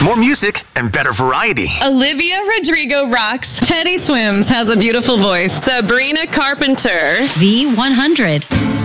more music, and better variety. Olivia Rodrigo rocks. Teddy Swims has a beautiful voice. Sabrina Carpenter. V100.